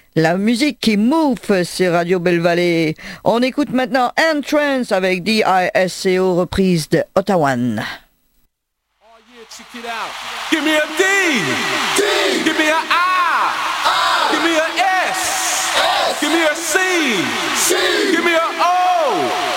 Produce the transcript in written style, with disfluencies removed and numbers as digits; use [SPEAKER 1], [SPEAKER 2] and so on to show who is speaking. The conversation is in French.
[SPEAKER 1] La musique qui move sur Radio Belle-Vallée. On écoute maintenant Entrance avec DISCO, reprise de Ottawan.
[SPEAKER 2] Oh yeah, check it out. Give me a D. D. Give me a I. I. Give me a S. S. Give me a C. C. Give me a O.